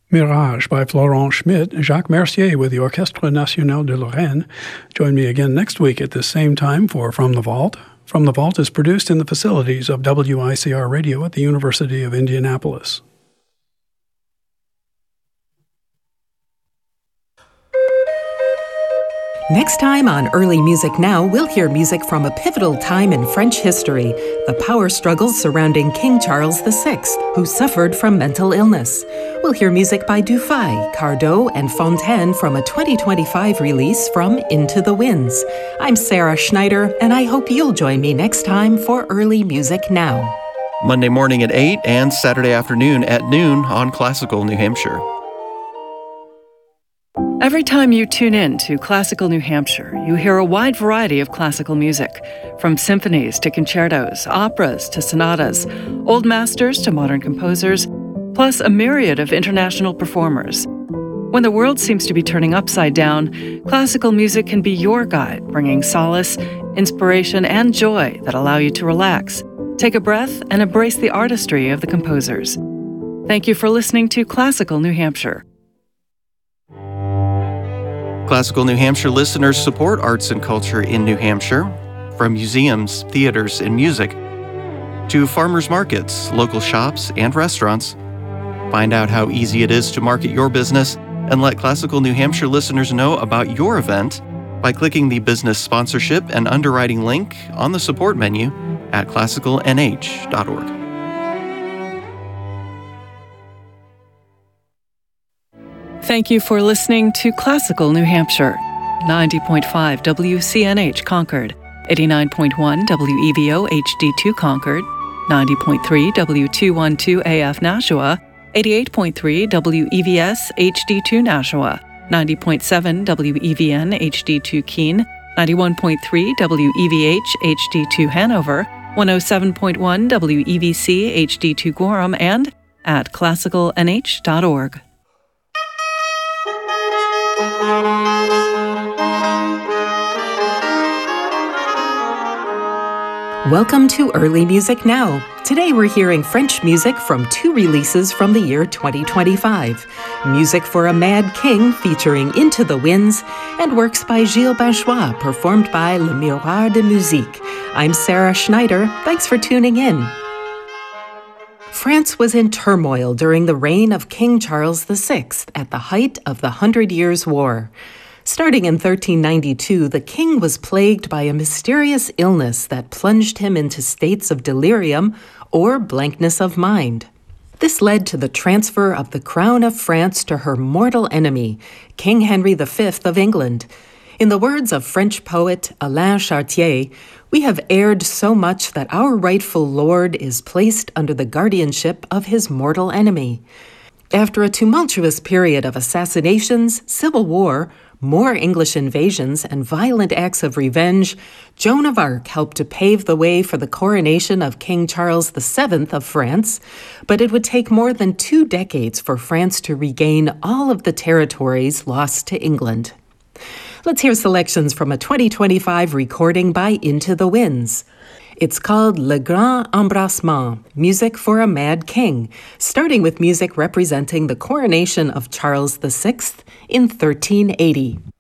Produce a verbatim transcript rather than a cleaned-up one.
Mirage by Florent Schmitt, Jacques Mercier with the Orchestre National de Lorraine. Join me again next week at this same time for From the Vault. From the Vault is produced in the facilities of W I C R Radio at the University of Indianapolis. Next time on Early Music Now, we'll hear music from a pivotal time in French history, the power struggles surrounding King Charles the Sixth, who suffered from mental illness. We'll hear music by Dufay, Cardot, and Fontaine from a twenty twenty-five release from Into the Winds. I'm Sarah Schneider, and I hope you'll join me next time for Early Music Now. Monday morning at eight and Saturday afternoon at noon on Classical New Hampshire. Every time you tune in to Classical New Hampshire, you hear a wide variety of classical music, from symphonies to concertos, operas to sonatas, old masters to modern composers, plus a myriad of international performers. When the world seems to be turning upside down, classical music can be your guide, bringing solace, inspiration, and joy that allow you to relax, take a breath, and embrace the artistry of the composers. Thank you for listening to Classical New Hampshire. Classical New Hampshire listeners support arts and culture in New Hampshire, from museums, theaters, and music, to farmers markets, local shops, and restaurants. Find out how easy it is to market your business and let Classical New Hampshire listeners know about your event by clicking the business sponsorship and underwriting link on the support menu at classical n h dot org. Thank you for listening to Classical New Hampshire, ninety point five W C N H Concord, eighty-nine point one W E V O H D two Concord, ninety point three W two twelve A F Nashua, eighty-eight point three W E V S H D two Nashua, ninety point seven W E V N H D two Keene, ninety-one point three W E V H H D two Hanover, one oh seven point one W E V C H D two Gorham, and at classical n h dot org. Welcome to Early Music Now. Today we're hearing French music from two releases from the year twenty twenty-five. Music for a Mad King featuring Into the Winds, and works by Gilles Bachois performed by Le Miroir de Musique. I'm Sarah Schneider. Thanks for tuning in. France was in turmoil during the reign of King Charles the Sixth at the height of the Hundred Years' War. Starting in thirteen ninety-two, the king was plagued by a mysterious illness that plunged him into states of delirium or blankness of mind. This led to the transfer of the crown of France to her mortal enemy, King Henry the Fifth of England. In the words of French poet Alain Chartier, "We have erred so much that our rightful lord is placed under the guardianship of his mortal enemy." After a tumultuous period of assassinations, civil war, more English invasions, and violent acts of revenge, Joan of Arc helped to pave the way for the coronation of King Charles the Seventh of France, but it would take more than two decades for France to regain all of the territories lost to England. Let's hear selections from a twenty twenty-five recording by Into the Winds. It's called Le Grand Embrassement, Music for a Mad King, starting with music representing the coronation of Charles the Sixth in thirteen eighty.